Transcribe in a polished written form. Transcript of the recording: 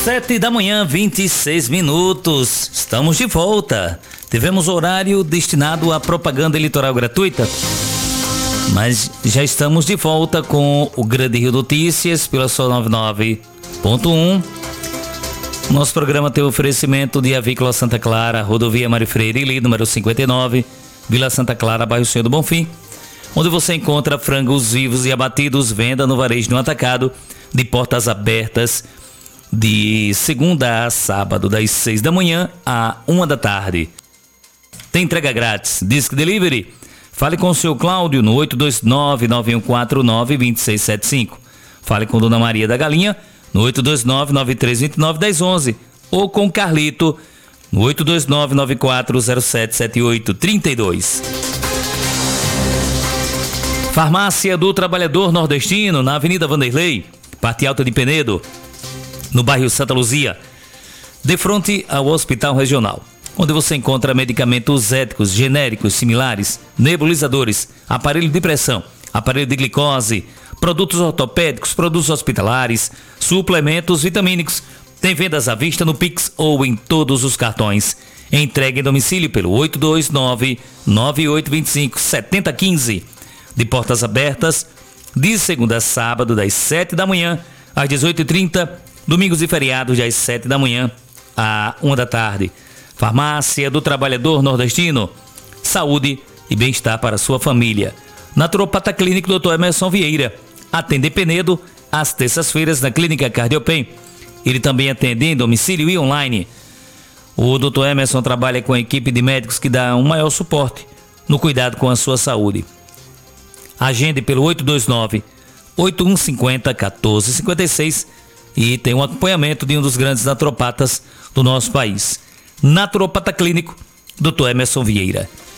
7h, 26 minutos. Estamos de volta. Tivemos horário destinado à propaganda eleitoral gratuita, mas já estamos de volta com o Grande Rio Notícias pela sua 99.1. Nosso programa tem o oferecimento de Avícola Santa Clara, Rodovia Mário Freire Ili, número 59, Vila Santa Clara, bairro Senhor do Bonfim, onde você encontra frangos vivos e abatidos, venda no varejo no atacado, de portas abertas, de segunda a sábado, das 6h à 1h. Tem entrega grátis, Disque Delivery. Fale com o seu Cláudio no 829-9149-2675. Fale com Dona Maria da Galinha no 829-9329-1011. Ou com Carlito no 829-94077832. Farmácia do Trabalhador Nordestino, na Avenida Vanderlei, parte alta de Penedo, no bairro Santa Luzia, de frente ao Hospital Regional, onde você encontra medicamentos éticos, genéricos, similares, nebulizadores, aparelho de pressão, aparelho de glicose, produtos ortopédicos, produtos hospitalares, suplementos vitamínicos. Tem vendas à vista no Pix ou em todos os cartões. Entregue em domicílio pelo 829-9825-7015. De portas abertas, de segunda a sábado, das 7h às 18h30, domingos e feriados, das 7h à 1h. Farmácia do Trabalhador Nordestino. Saúde e bem-estar para a sua família. Naturopata Clínico Dr. Emerson Vieira. Atende em Penedo, às terças-feiras, na Clínica Cardiopen. Ele também atende em domicílio e online. O Dr. Emerson trabalha com a equipe de médicos que dá um maior suporte no cuidado com a sua saúde. Agende pelo 829-8150-1456 e tem um acompanhamento de um dos grandes naturopatas do nosso país. Naturopata Clínico, Dr. Emerson Vieira.